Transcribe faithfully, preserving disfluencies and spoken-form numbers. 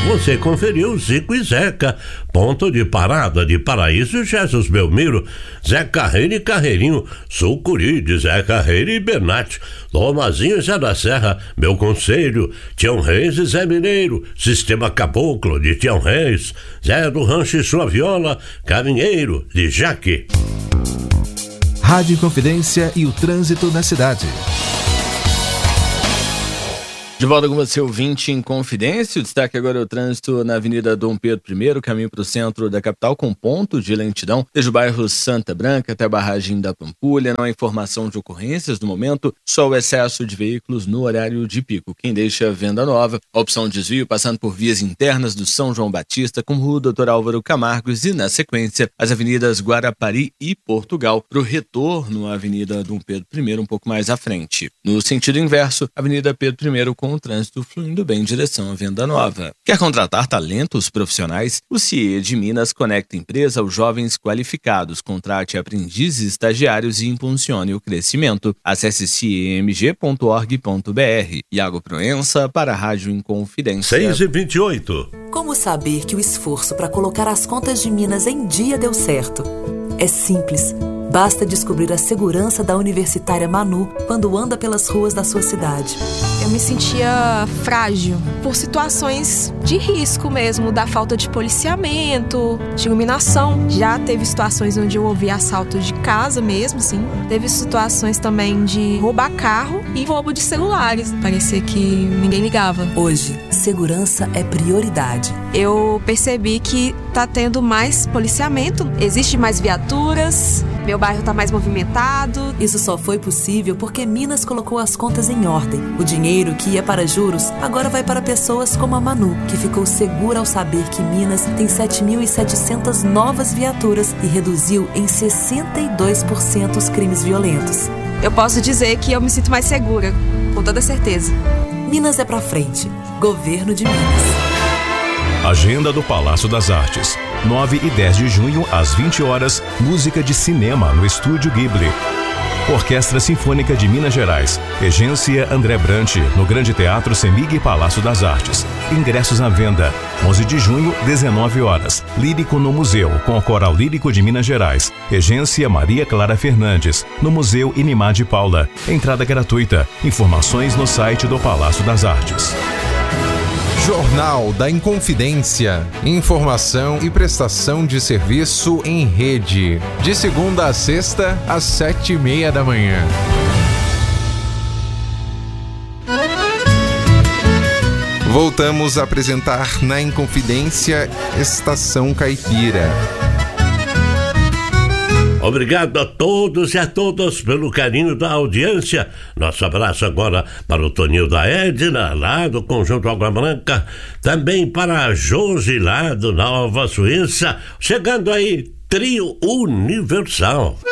você conferiu Zico e Zeca, ponto de parada de Paraíso, Jesus Belmiro, Zé Carreiro e Carreirinho, Sucuri de Zé Carreiro e Benate, Lomazinho e Zé da Serra, Meu Conselho, Tião Reis e Zé Mineiro, Sistema Caboclo de Tião Reis, Zé do Rancho e Sua Viola, Caminheiro de Jaque. Rádio Inconfidência e o trânsito na cidade. De volta com você, ouvinte em Confidência. O destaque agora é o trânsito na Avenida Dom Pedro I, caminho para o centro da capital, com ponto de lentidão, desde o bairro Santa Branca até a barragem da Pampulha. Não há informação de ocorrências no momento, só o excesso de veículos no horário de pico. Quem deixa a Venda Nova, a opção de desvio passando por vias internas do São João Batista, como Rua doutor Álvaro Camargos e, na sequência, as avenidas Guarapari e Portugal, para o retorno à Avenida Dom Pedro I, um pouco mais à frente. No sentido inverso, Avenida Pedro I com o trânsito fluindo bem em direção à Venda Nova. Quer contratar talentos profissionais? O C I E de Minas conecta a empresa aos jovens qualificados. Contrate aprendizes, estagiários e impulsione o crescimento. Acesse c i e m g ponto org ponto b r. Iago Proença para a Rádio Inconfidência. seis e vinte e oito. Como saber que o esforço para colocar as contas de Minas em dia deu certo? É simples. Basta descobrir a segurança da Universitária Manu quando anda pelas ruas da sua cidade. Eu me sentia frágil por situações de risco mesmo, da falta de policiamento, de iluminação. Já teve situações onde eu ouvi assalto de casa mesmo, sim. Teve situações também de roubar carro e roubo de celulares. Parecia que ninguém ligava. Hoje, segurança é prioridade. Eu percebi que tá tendo mais policiamento, existe mais viaturas, meu bairro tá mais movimentado. Isso só foi possível porque Minas colocou as contas em ordem. O dinheiro que ia para juros agora vai para pessoas como a Manu, que ficou segura ao saber que Minas tem sete mil e setecentas novas viaturas e reduziu em sessenta e dois por cento os crimes violentos. Eu posso dizer que eu me sinto mais segura, com toda certeza. Minas é pra frente. Governo de Minas. Agenda do Palácio das Artes. nove e dez de junho, às vinte horas, música de cinema no Estúdio Ghibli. Orquestra Sinfônica de Minas Gerais. Regência André Brant, no Grande Teatro Semig Palácio das Artes. Ingressos à venda. onze de junho, dezenove horas. Lírico no Museu, com o Coral Lírico de Minas Gerais. Regência Maria Clara Fernandes, no Museu Inimar de Paula. Entrada gratuita. Informações no site do Palácio das Artes. Jornal da Inconfidência. Informação e prestação de serviço em rede. De segunda a sexta, às sete e meia da manhã. Voltamos a apresentar na Inconfidência Estação Caipira. Obrigado a todos e a todas pelo carinho da audiência. Nosso abraço agora para o Toninho da Edna, lá do Conjunto Água Branca. Também para a Josi, lá do Nova Suíça. Chegando aí, Trio Universal.